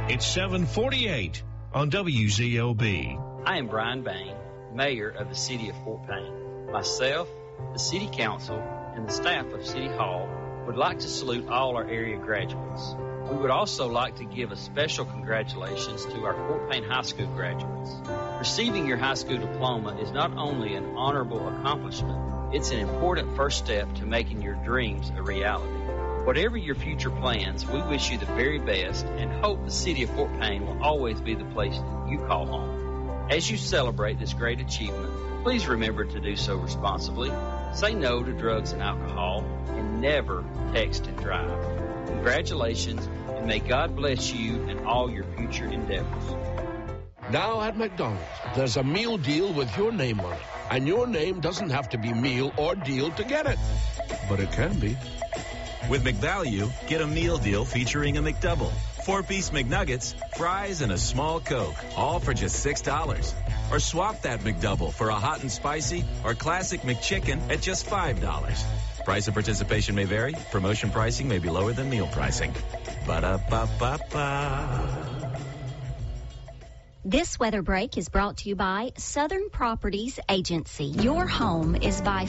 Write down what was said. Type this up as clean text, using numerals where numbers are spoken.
It's 7:48 on WZOB. I am Brian Bain, Mayor of the City of Fort Payne. Myself, the City Council, and the staff of City Hall would like to salute all our area graduates. We would also like to give a special congratulations to our Fort Payne High School graduates. Receiving your high school diploma is not only an honorable accomplishment, it's an important first step to making your dreams a reality. Whatever your future plans, we wish you the very best and hope the City of Fort Payne will always be the place that you call home. As you celebrate this great achievement, please remember to do so responsibly, say no to drugs and alcohol, and never text and drive. Congratulations, and may God bless you and all your future endeavors. Now at McDonald's, there's a meal deal with your name on it. And your name doesn't have to be meal or deal to get it. But it can be. With McValue, get a meal deal featuring a McDouble, 4-piece McNuggets, fries, and a small Coke, all for just $6. Or swap that McDouble for a hot and spicy or classic McChicken at just $5. Price and participation may vary. Promotion pricing may be lower than meal pricing. Ba-da-ba-ba-ba. This weather break is brought to you by Southern Properties Agency. Your home is by